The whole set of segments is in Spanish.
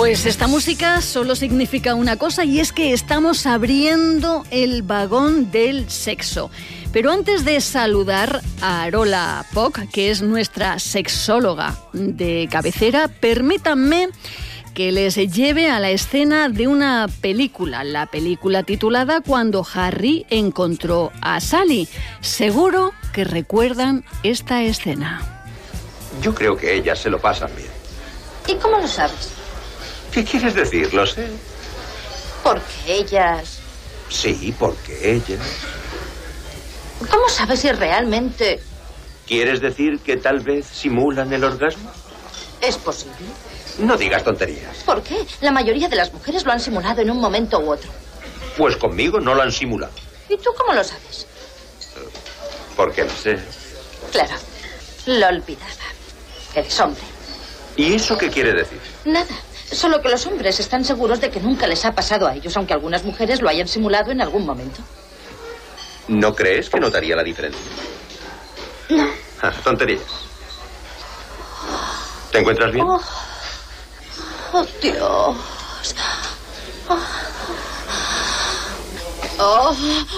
Pues esta música solo significa una cosa, y es que estamos abriendo el vagón del sexo. Pero antes de saludar a Arola Poch, que es nuestra sexóloga de cabecera, permítanme que les lleve a la escena de una película, la película titulada Cuando Harry encontró a Sally. Seguro que recuerdan esta escena. Yo creo que ellas se lo pasan bien. ¿Y cómo lo sabes? ¿Qué quieres decir? Lo sé. Porque ellas... Sí, porque ellas... ¿Cómo sabes si realmente...? ¿Quieres decir que tal vez simulan el orgasmo? ¿Es posible? No digas tonterías. ¿Por qué? La mayoría de las mujeres lo han simulado en un momento u otro. Pues conmigo no lo han simulado. ¿Y tú cómo lo sabes? Porque lo sé. Claro, lo olvidaba. Eres hombre. ¿Y eso qué quiere decir? Nada, solo que los hombres están seguros de que nunca les ha pasado a ellos, aunque algunas mujeres lo hayan simulado en algún momento. ¿No crees que notaría la diferencia? No. Tonterías. ¿Te encuentras bien? Oh, Dios. Oh.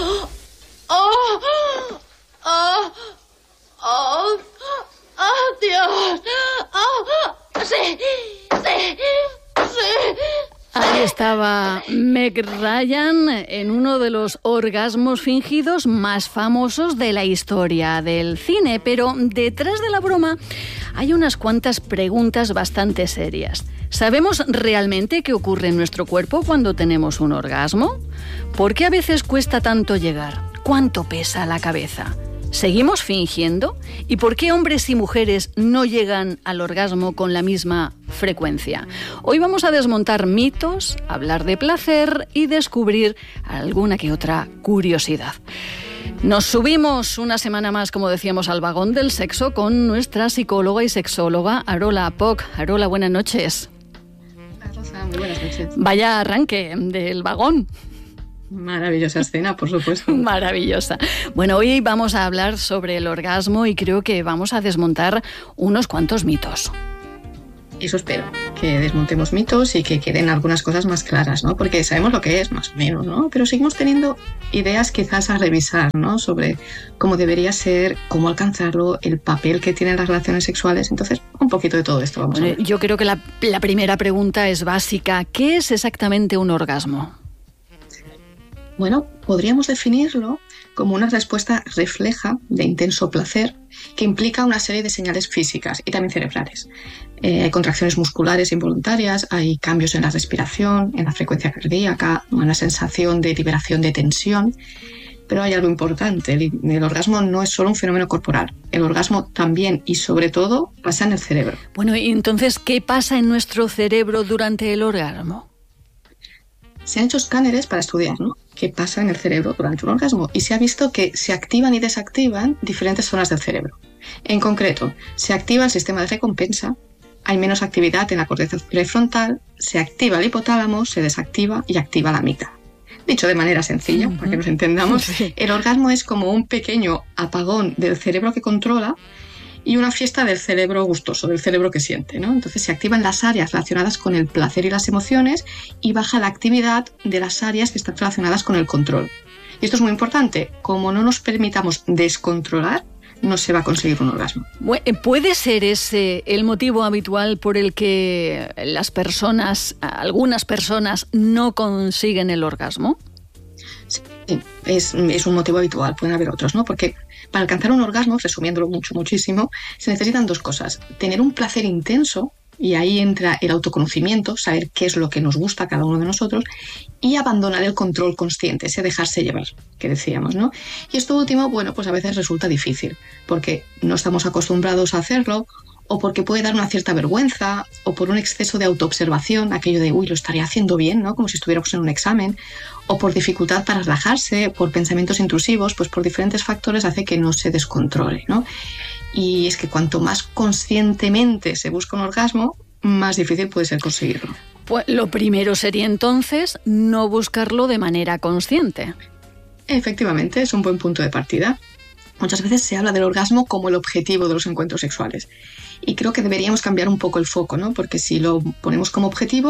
Oh. Oh. Oh. Oh, Dios. Oh. Sí. Sí. Sí. Ahí estaba Meg Ryan en uno de los orgasmos fingidos más famosos de la historia del cine, pero detrás de la broma hay unas cuantas preguntas bastante serias. ¿Sabemos realmente qué ocurre en nuestro cuerpo cuando tenemos un orgasmo? ¿Por qué a veces cuesta tanto llegar? ¿Cuánto pesa la cabeza? ¿Seguimos fingiendo? ¿Y por qué hombres y mujeres no llegan al orgasmo con la misma frecuencia? Hoy vamos a desmontar mitos, hablar de placer y descubrir alguna que otra curiosidad. Nos subimos una semana más, como decíamos, al vagón del sexo con nuestra psicóloga y sexóloga Arola Poch. Arola, buenas noches. Rosa, muy buenas noches. Vaya arranque del vagón. Maravillosa escena, por supuesto. Maravillosa. Bueno, hoy vamos a hablar sobre el orgasmo y creo que vamos a desmontar unos cuantos mitos. Eso espero, que desmontemos mitos y que queden algunas cosas más claras, ¿no? Porque sabemos lo que es, más o menos, ¿no? Pero seguimos teniendo ideas quizás a revisar, ¿no? Sobre cómo debería ser, cómo alcanzarlo, el papel que tienen las relaciones sexuales. Entonces, un poquito de todo esto vamos a ver. Yo creo que la primera pregunta es básica. ¿Qué es exactamente un orgasmo? Bueno, podríamos definirlo como una respuesta refleja de intenso placer que implica una serie de señales físicas y también cerebrales. Hay contracciones musculares involuntarias, hay cambios en la respiración, en la frecuencia cardíaca, una sensación de liberación de tensión. Pero hay algo importante, el orgasmo no es solo un fenómeno corporal. El orgasmo también y sobre todo pasa en el cerebro. Bueno, y entonces, ¿qué pasa en nuestro cerebro durante el orgasmo? Se han hecho escáneres para estudiar, ¿no?, qué pasa en el cerebro durante un orgasmo, y se ha visto que se activan y desactivan diferentes zonas del cerebro. En concreto, se activa el sistema de recompensa, hay menos actividad en la corteza prefrontal, se activa el hipotálamo, se desactiva y activa la amígdala. Dicho de manera sencilla, para que nos entendamos, el orgasmo es como un pequeño apagón del cerebro que controla y una fiesta del cerebro gustoso, del cerebro que siente, ¿no? Entonces se activan las áreas relacionadas con el placer y las emociones y baja la actividad de las áreas que están relacionadas con el control. Y esto es muy importante. Como no nos permitamos descontrolar, no se va a conseguir un orgasmo. ¿Puede ser ese el motivo habitual por el que algunas personas no consiguen el orgasmo? Sí, es un motivo habitual. Pueden haber otros, ¿no? Porque para alcanzar un orgasmo, resumiéndolo muchísimo, se necesitan dos cosas. Tener un placer intenso, y ahí entra el autoconocimiento, saber qué es lo que nos gusta a cada uno de nosotros, y abandonar el control consciente, ese dejarse llevar, que decíamos, ¿no? Y esto último, bueno, pues a veces resulta difícil, porque no estamos acostumbrados a hacerlo, o porque puede dar una cierta vergüenza, o por un exceso de autoobservación, aquello de, lo estaré haciendo bien, ¿no?, como si estuviéramos en un examen, o por dificultad para relajarse, por pensamientos intrusivos, pues por diferentes factores hace que no se descontrole, ¿no? Y es que cuanto más conscientemente se busca un orgasmo, más difícil puede ser conseguirlo. Pues lo primero sería entonces no buscarlo de manera consciente. Efectivamente, es un buen punto de partida. Muchas veces se habla del orgasmo como el objetivo de los encuentros sexuales. Y creo que deberíamos cambiar un poco el foco, ¿no? Porque si lo ponemos como objetivo,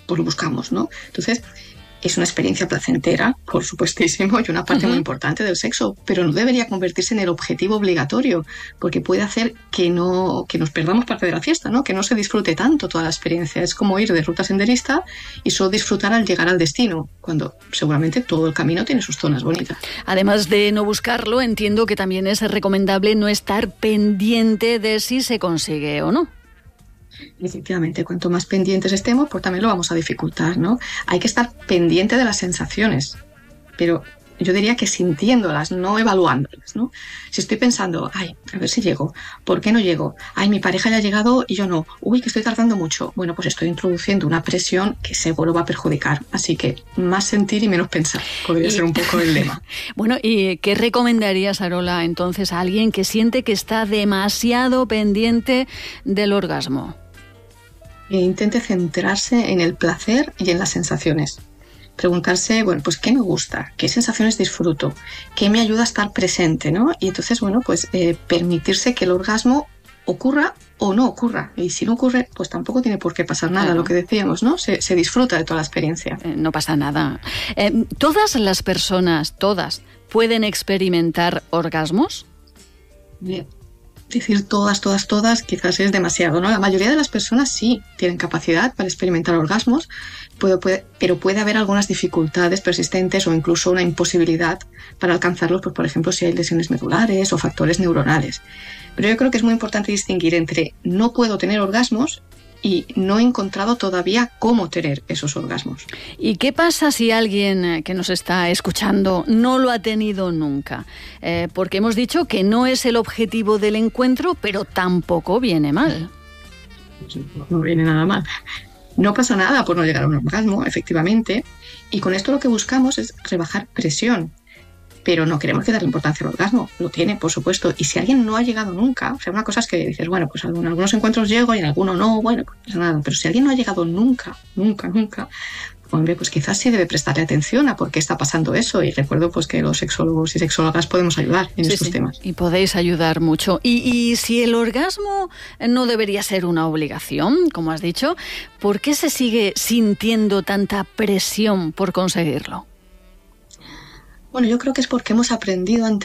lo buscamos, ¿no? Entonces, es una experiencia placentera, por supuestísimo, y una parte muy importante del sexo, pero no debería convertirse en el objetivo obligatorio, porque puede hacer que nos perdamos parte de la fiesta, ¿no? Que no se disfrute tanto toda la experiencia. Es como ir de ruta senderista y solo disfrutar al llegar al destino, cuando seguramente todo el camino tiene sus zonas bonitas. Además de no buscarlo, entiendo que también es recomendable no estar pendiente de si se consigue o no. Efectivamente, cuanto más pendientes estemos, pues también lo vamos a dificultar, ¿no? Hay que estar pendiente de las sensaciones, pero yo diría que sintiéndolas, no evaluándolas, ¿no? Si estoy pensando, ay, a ver si llego, ¿por qué no llego? Ay, mi pareja ya ha llegado y yo no. Uy, que estoy tardando mucho. Bueno, pues estoy introduciendo una presión que seguro va a perjudicar. Así que más sentir y menos pensar, podría ser un poco el lema. Bueno, ¿y qué recomendarías, Arola, entonces a alguien que siente que está demasiado pendiente del orgasmo? Intente centrarse en el placer y en las sensaciones. Preguntarse, bueno, pues ¿qué me gusta? ¿Qué sensaciones disfruto? ¿Qué me ayuda a estar presente, ¿no? Y entonces, bueno, pues permitirse que el orgasmo ocurra o no ocurra. Y si no ocurre, pues tampoco tiene por qué pasar nada, claro. Lo que decíamos, ¿no? Se disfruta de toda la experiencia. No pasa nada. ¿Todas las personas, todas, pueden experimentar orgasmos? Bien. Decir todas, quizás es demasiado, ¿no? La mayoría de las personas sí tienen capacidad para experimentar orgasmos, pero puede haber algunas dificultades persistentes o incluso una imposibilidad para alcanzarlos, pues, por ejemplo, si hay lesiones medulares o factores neuronales. Pero yo creo que es muy importante distinguir entre no puedo tener orgasmos y no he encontrado todavía cómo tener esos orgasmos. ¿Y qué pasa si alguien que nos está escuchando no lo ha tenido nunca? Porque hemos dicho que no es el objetivo del encuentro, pero tampoco viene mal. No viene nada mal. No pasa nada por no llegar a un orgasmo, efectivamente, y con esto lo que buscamos es rebajar presión. Pero no queremos que darle importancia al orgasmo. Lo tiene, por supuesto. Y si alguien no ha llegado nunca, o sea, una cosa es que dices, bueno, pues en algunos encuentros llego y en algunos no, bueno, pues no pasa nada. Pero si alguien no ha llegado nunca, hombre, pues quizás sí debe prestarle atención a por qué está pasando eso. Y recuerdo pues que los sexólogos y sexólogas podemos ayudar en estos temas. Y podéis ayudar mucho. Y si el orgasmo no debería ser una obligación, como has dicho, ¿por qué se sigue sintiendo tanta presión por conseguirlo? Bueno, yo creo que es porque hemos aprendido